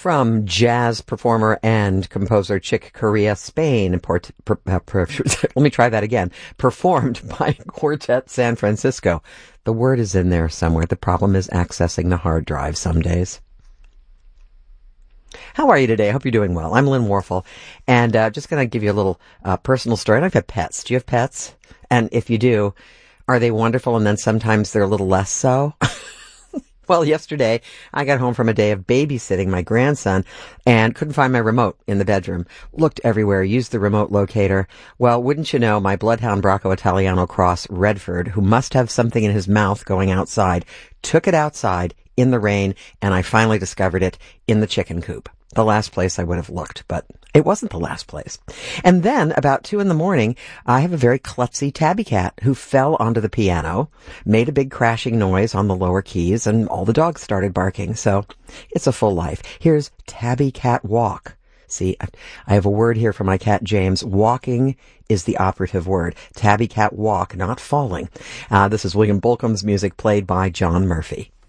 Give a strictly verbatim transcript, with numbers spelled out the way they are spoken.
From jazz performer and composer Chick Corea, Spain. Port, per, uh, per, let me try that again. Performed by Quartet San Francisco. The word is in there somewhere. The problem is accessing the hard drive some days. How are you today? I hope you're doing well. I'm Lynn Warfel, and uh, just going to give you a little uh, personal story. And I've had pets. Do you have pets? And if you do, are they wonderful? And then sometimes they're a little less so? Well, yesterday, I got home from a day of babysitting my grandson and couldn't find my remote in the bedroom. Looked everywhere, used the remote locator. Well, wouldn't you know, my bloodhound Bracco Italiano Cross Redford, who must have something in his mouth going outside, took it outside in the rain, and I finally discovered it in the chicken coop. The last place I would have looked, but it wasn't the last place. And then, about two in the morning, I have a very klutzy tabby cat who fell onto the piano, made a big crashing noise on the lower keys, and all the dogs started barking. So, it's a full life. Here's Tabby Cat Walk. See, I have a word here for my cat James. Walking is the operative word. Tabby Cat Walk, not falling. Uh, this is William Bolcom's music played by John Murphy.